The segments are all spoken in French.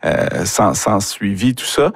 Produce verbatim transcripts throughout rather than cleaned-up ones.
euh, sans, sans suivi, tout ça.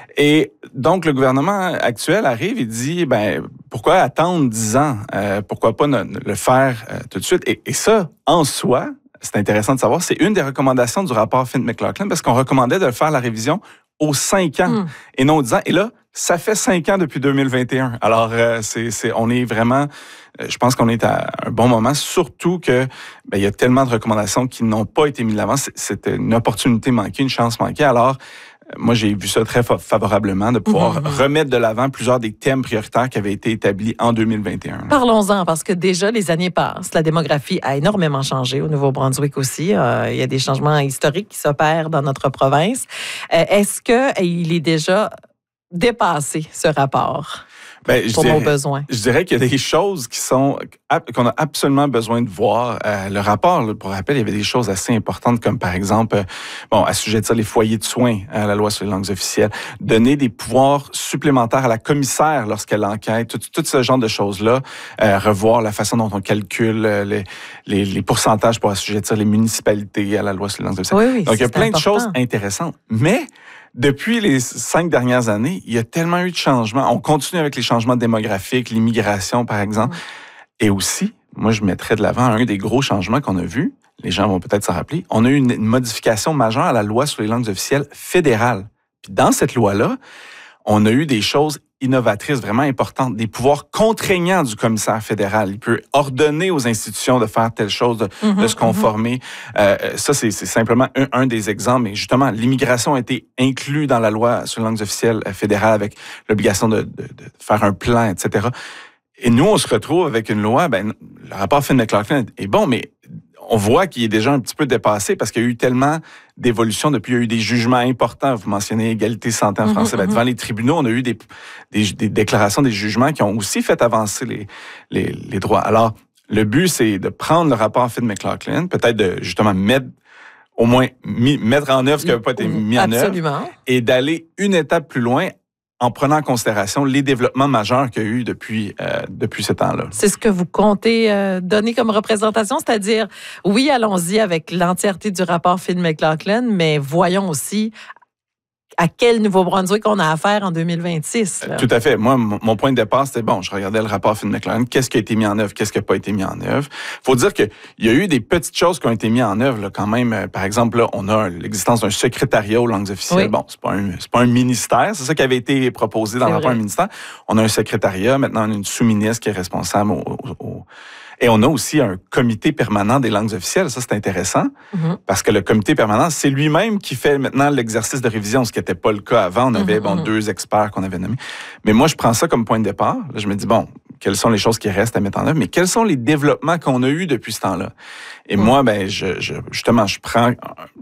Et donc, le gouvernement actuel arrive et dit, ben pourquoi attendre dix ans? Euh, pourquoi pas ne, ne le faire euh, tout de suite? Et, et ça, en soi, c'est intéressant de savoir, c'est une des recommandations du rapport Flint-McLaughlin, parce qu'on recommandait de faire la révision aux cinq ans mm. et non aux dix ans. Et là, ça fait cinq ans depuis deux mille vingt et un. Alors, euh, c'est, c'est, on est vraiment, euh, je pense qu'on est à un bon moment, surtout que ben, il y a tellement de recommandations qui n'ont pas été mises de l'avant. C'était une opportunité manquée, une chance manquée. Alors, moi, j'ai vu ça très favorablement, de pouvoir mmh, mmh. remettre de l'avant plusieurs des thèmes prioritaires qui avaient été établis en deux mille vingt et un. Parlons-en, parce que déjà, les années passent. La démographie a énormément changé au Nouveau-Brunswick aussi. Euh, il y a des changements historiques qui s'opèrent dans notre province. Euh, est-ce qu'il est déjà dépassé, ce rapport? Ben, je pour dirais, nos besoins. Je dirais qu'il y a des choses qui sont qu'on a absolument besoin de voir. Euh, le rapport, là, pour rappel, il y avait des choses assez importantes comme, par exemple, euh, bon, assujettir les foyers de soins à la loi sur les langues officielles, donner des pouvoirs supplémentaires à la commissaire lorsqu'elle enquête, tout, tout ce genre de choses-là, euh, revoir la façon dont on calcule euh, les, les, les pourcentages pour assujettir les municipalités à la loi sur les langues officielles. Oui, oui, donc, il y a plein important. de choses intéressantes. Mais depuis les cinq dernières années, il y a tellement eu de changements. On continue avec les changements démographiques, l'immigration, par exemple. Mmh. Et aussi, moi, je mettrais de l'avant un des gros changements qu'on a vus. Les gens vont peut-être s'en rappeler. On a eu une, une modification majeure à la loi sur les langues officielles fédérale. Puis dans cette loi-là, on a eu des choses innovatrices vraiment importantes, des pouvoirs contraignants du commissaire fédéral. Il peut ordonner aux institutions de faire telle chose, de, mm-hmm, de se conformer. Mm-hmm. Euh, ça, c'est, c'est simplement un, un des exemples. Mais justement, l'immigration a été inclue dans la loi sur les langues officielles fédérales avec l'obligation de, de, de faire un plan, et cetera. Et nous, on se retrouve avec une loi, ben, le rapport Flint-McLaughlin est bon, mais on voit qu'il est déjà un petit peu dépassé parce qu'il y a eu tellement d'évolutions depuis. Il y a eu des jugements importants. Vous mentionnez égalité santé en français. Mm-hmm. Ben, devant les tribunaux, on a eu des, des, des déclarations, des jugements qui ont aussi fait avancer les, les, les droits. Alors, le but, c'est de prendre le rapport Flint-McLaughlin, peut-être de justement mettre au moins mis, mettre en œuvre ce qui n'avait pas été mis en œuvre. Absolument. Et d'aller une étape plus loin en prenant en considération les développements majeurs qu'il y a eu depuis, euh, depuis ce temps-là. C'est ce que vous comptez euh, donner comme représentation, c'est-à-dire, oui, allons-y avec l'entièreté du rapport Flint-McLaughlin, mais voyons aussi à quel Nouveau-Brunswick on a affaire en deux mille vingt-six. Là. Tout à fait. Moi, mon point de départ, c'était, bon, je regardais le rapport Flint-McLaughlin, qu'est-ce qui a été mis en œuvre, qu'est-ce qui n'a pas été mis en œuvre. Il faut dire qu'il y a eu des petites choses qui ont été mises en œuvre, là, quand même. Par exemple, là, on a l'existence d'un secrétariat aux langues officielles. Oui. Bon, c'est pas un, c'est pas un ministère, c'est ça qui avait été proposé dans c'est le rapport, un ministère. On a un secrétariat, maintenant on a une sous-ministre qui est responsable au, au, au Et on a aussi un comité permanent des langues officielles. Ça, c'est intéressant, mm-hmm. parce que le comité permanent, c'est lui-même qui fait maintenant l'exercice de révision, ce qui n'était pas le cas avant. On avait mm-hmm. bon, deux experts qu'on avait nommés. Mais moi, je prends ça comme point de départ. Là, je me dis, bon, quelles sont les choses qui restent à mettre en œuvre, mais quels sont les développements qu'on a eus depuis ce temps-là? Et mm-hmm. moi, ben, je, je, justement, je prends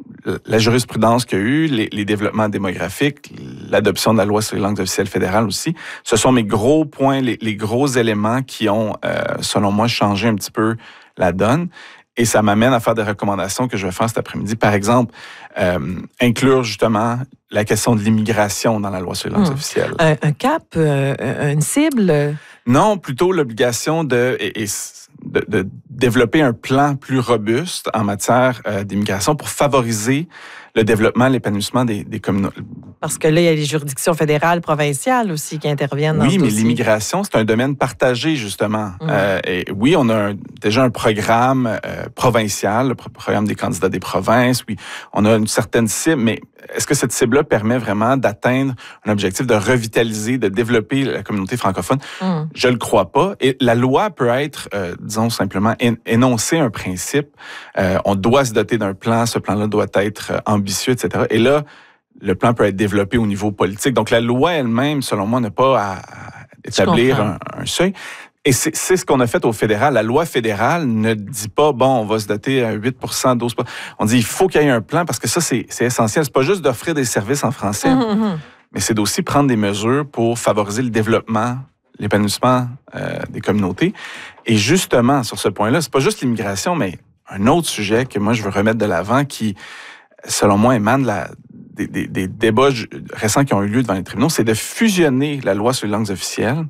la jurisprudence qu'il y a eu, les, les développements démographiques, l'adoption de la loi sur les langues officielles fédérales aussi. Ce sont mes gros points, les, les gros éléments qui ont, euh, selon moi, changé un petit peu la donne. Et ça m'amène à faire des recommandations que je vais faire cet après-midi. Par exemple, euh, inclure justement la question de l'immigration dans la loi sur les langues mmh. officielles. Un, un cap, euh, une cible? Non, plutôt l'obligation de... Et, et, De, de développer un plan plus robuste en matière euh, d'immigration pour favoriser le développement, l'épanouissement des, des communautés. Parce que là, il y a les juridictions fédérales, provinciales aussi qui interviennent dans oui, ce mais dossier. L'immigration, c'est un domaine partagé, justement. Mmh. Euh, et oui, on a un, déjà un programme euh, provincial, le programme des candidats des provinces. Oui, on a une certaine cible, mais est-ce que cette cible-là permet vraiment d'atteindre un objectif de revitaliser, de développer la communauté francophone? Mmh. Je le crois pas. Et la loi peut être, euh, disons simplement, é- énoncer un principe. Euh, on doit se doter d'un plan. Ce plan-là doit être euh, ambitieux, et cetera. Et là, le plan peut être développé au niveau politique. Donc, la loi elle-même, selon moi, n'a pas à, à établir un, un seuil. Et c'est, c'est ce qu'on a fait au fédéral. La loi fédérale ne dit pas, bon, on va se doter à huit pour cent, douze pour cent. On dit, il faut qu'il y ait un plan parce que ça, c'est, c'est essentiel. C'est pas juste d'offrir des services en français, mm-hmm. mais c'est d'aussi prendre des mesures pour favoriser le développement, l'épanouissement euh, des communautés. Et justement, sur ce point-là, c'est pas juste l'immigration, mais un autre sujet que moi, je veux remettre de l'avant qui, selon moi, émane de la... Des, des, des débats récents qui ont eu lieu devant les tribunaux, c'est de fusionner la loi sur les langues officielles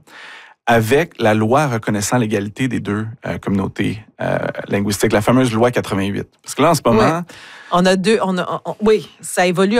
avec la loi reconnaissant l'égalité des deux euh, communautés euh, linguistiques, la fameuse loi quatre-vingt-huit. Parce que là, en ce moment... Oui. On a deux... On a, on, oui, ça évolue